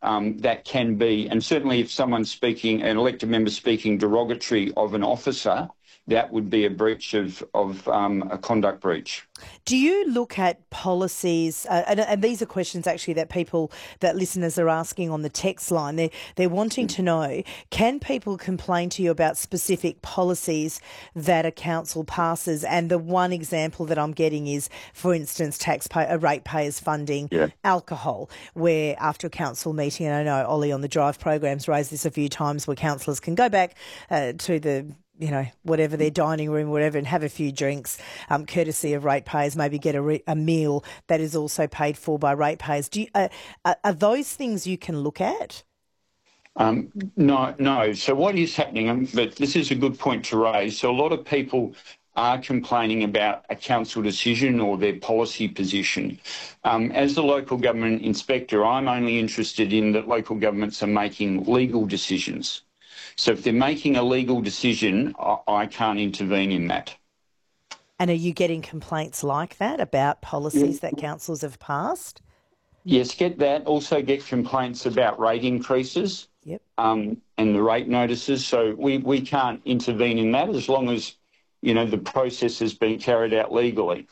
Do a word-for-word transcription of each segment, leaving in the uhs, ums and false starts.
um, that can be, and certainly if someone's speaking, an elected member speaking derogatory of an officer, that would be a breach of, of um, a conduct breach. Do you look at policies, uh, and, and these are questions actually that people, that listeners are asking on the text line. They're, they're wanting to know, can people complain to you about specific policies that a council passes? And the one example that I'm getting is, for instance, taxpayer, ratepayers funding Yeah. alcohol, where after a council meeting, and I know Ollie on the Drive program's raised this a few times, where councillors can go back uh, to the you know, whatever their dining room, whatever, and have a few drinks, um, courtesy of ratepayers, maybe get a, re- a meal that is also paid for by ratepayers. Do you, uh, are those things you can look at? Um, no, no. So what is happening, um, but this is a good point to raise. So a lot of people are complaining about a council decision or their policy position. Um, as the local government inspector, I'm only interested in that local governments are making legal decisions. So if they're making a legal decision, I, I can't intervene in that. And are you getting complaints like that about policies yeah. that councils have passed? Yes, get that. Also get complaints about rate increases yep. um, and the rate notices. So we, we can't intervene in that as long as, you know, the process has been carried out legally.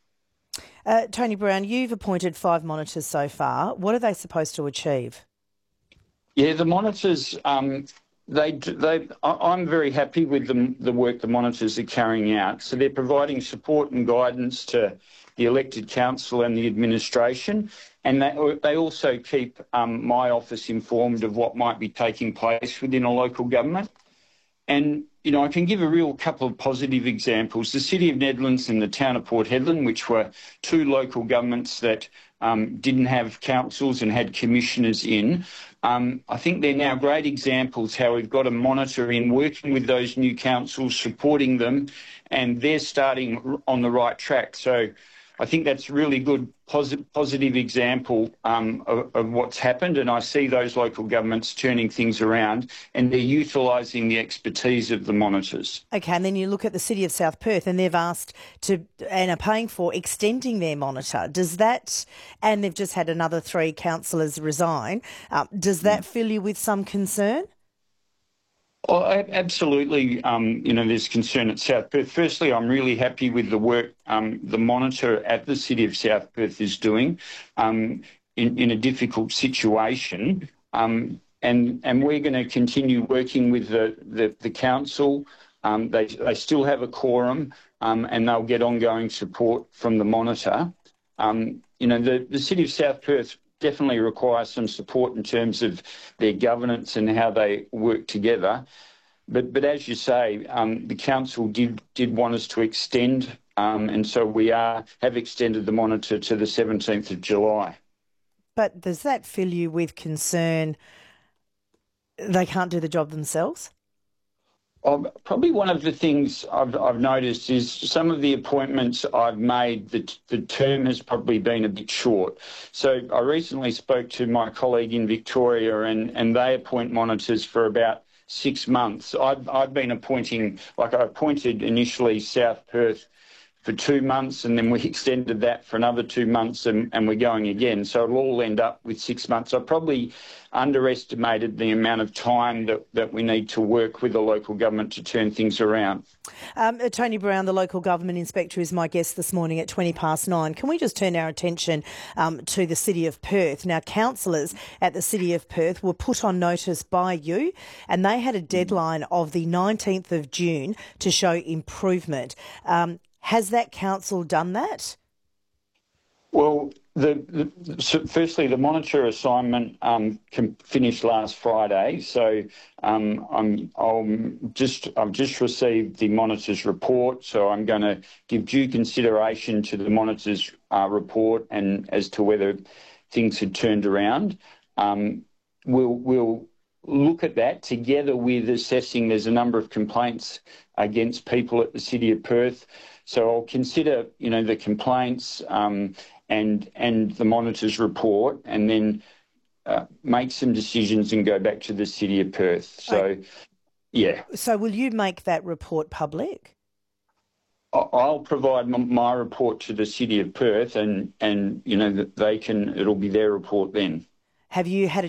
Uh, Tony Brown, you've appointed five monitors so far. What are they supposed to achieve? Yeah, the monitors... Um, They, they, I'm very happy with the, the work the monitors are carrying out. So they're providing support and guidance to the elected council and the administration, and they, they also keep um, my office informed of what might be taking place within a local government. And, you know, I can give a real couple of positive examples. The City of Nedlands and the Town of Port Hedland, which were two local governments that um, didn't have councils and had commissioners in, um, I think they're now great examples how we've got a monitor in working with those new councils, supporting them, and they're starting on the right track. So I think that's a really good posi- positive example um, of, of what's happened, and I see those local governments turning things around and they're utilising the expertise of the monitors. Okay, and then you look at the City of South Perth and they've asked to, and are paying for, extending their monitor. Does that, and they've just had another three councillors resign, um, does that fill you with some concern? Oh, absolutely. Um, you know, there's concern at South Perth. Firstly, I'm really happy with the work um, the monitor at the City of South Perth is doing um, in, in a difficult situation. Um, and, and we're going to continue working with the, the, the council. Um, they, they still have a quorum um, and they'll get ongoing support from the monitor. Um, you know, the, the City of South Perth definitely requires some support in terms of their governance and how they work together. But but as you say, um, the council did did want us to extend, um, and so we are have extended the monitor to the seventeenth of July. But does that fill you with concern they can't do the job themselves? Um, probably one of the things I've, I've noticed is some of the appointments I've made, the, the term has probably been a bit short. So I recently spoke to my colleague in Victoria and, and they appoint monitors for about six months. I've, I've been appointing, like I appointed initially South Perth for two months and then we extended that for another two months and, and we're going again. So it'll all end up with six months. I probably underestimated the amount of time that, that we need to work with the local government to turn things around. Um, Tony Brown, the local government inspector, is my guest this morning at twenty past nine. Can we just turn our attention um, to the City of Perth? Now, councillors at the City of Perth were put on notice by you and they had a deadline of the nineteenth of June to show improvement. Um, has that council done that? Well, the, the, so firstly, the monitor assignment um, finished last Friday, so um, I'm I'm just I've just received the monitor's report, so I'm going to give due consideration to the monitor's uh, report and as to whether things had turned around. Um, we'll we'll look at that together with assessing. There's a number of complaints against people at the City of Perth. So I'll consider, you know, the complaints um, and and the monitor's report, and then uh, make some decisions and go back to the City of Perth. So, okay. yeah. So will you make that report public? I'll provide my report to the City of Perth, and and you know that they can. It'll be their report then. Have you had a